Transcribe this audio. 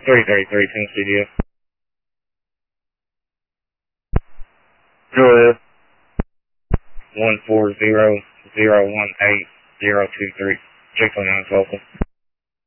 333, Tennessee DF. Go ahead. 140-018-023. Check 29's welcome.